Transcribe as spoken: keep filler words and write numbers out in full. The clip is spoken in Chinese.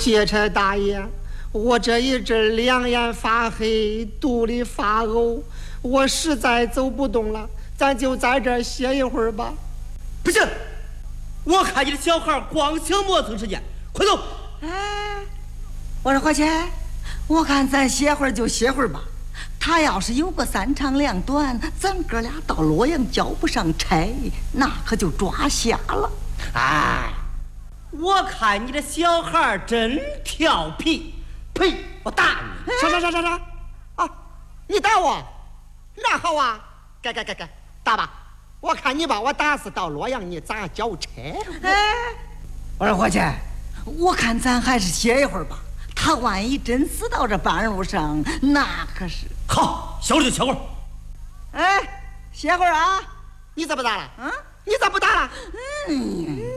劫差大爷，我这一阵两眼发黑，肚里发呕，我实在走不动了，咱就在这儿歇一会儿吧。 不行，我看你的小孩光想磨蹭时间，快走！ 哎，我说伙计，我看咱歇会儿就歇会儿吧。他要是有个三长两短，咱哥俩到洛阳交不上差，那可就抓瞎了。 哎，我看你的小孩真调皮，呸！我打你！ 啥啥啥啥啥？啊，你打我？那好啊，该该该该，打吧！我看你把我打死到洛阳，你咋交差？ 哎，我说伙计，我看咱还是歇一会儿吧。他万一真死到这半路上，那可是…… 好，歇会儿就歇会儿。 哎，歇会儿啊！ 你咋不打了？ 嗯， 你咋不打了？ 嗯。